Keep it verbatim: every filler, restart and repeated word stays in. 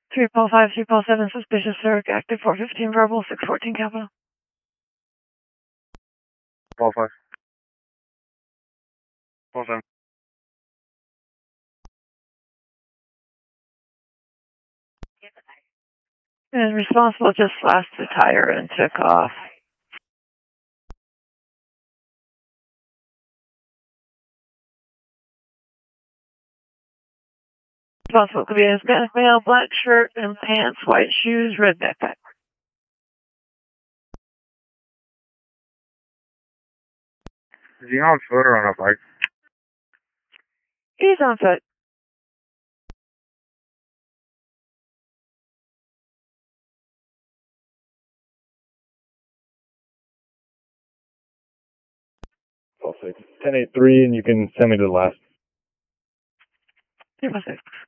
three Paul five, three Paul seven, suspicious Zurich, active four fifteen verbal, six fourteen capital. Paul five. Paul seven. And responsible just slashed the tire and took off. Responsible could be a Hispanic male, black shirt and pants, white shoes, red backpack. Is he on foot or on a bike? He's on foot. Paul six. ten eight three, and you can send me to the last. three Paul six.